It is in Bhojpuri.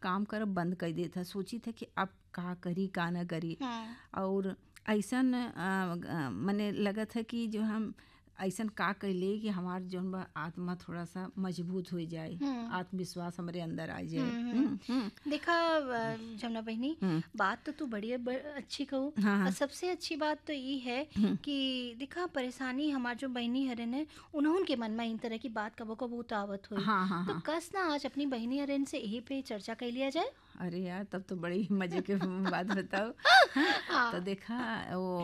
काम करब बंद कर देता, सोची था कि अब का करी का ना करी। हाँ। और ऐसन मने लगत है कि जो हम ऐसन का कैले कि हमार जौन बा आत्मा थोड़ा सा मजबूत हो जाए, हम्म आत्मविश्वास हमारे अंदर आ जाए। देखा जमुना बहनी, हम्म, बात तो तू बड़ी अच्छी कहूँ। हाँ और हाँ। सबसे अच्छी बात तो ये है हम्म, कि देखा परेशानी हमार जो बहनी हरन है, उन्होंन के मन में इन तरह की बात कबो कबो तो आवत हुई। हाँ हाँ तो हाँ। कस ना आज अपनी बहनी हरन से यही पे चर्चा कर लिया जाए। अरे यार, तब तो बड़ी मजे की बात बताओ। तो हाँ। देखा वो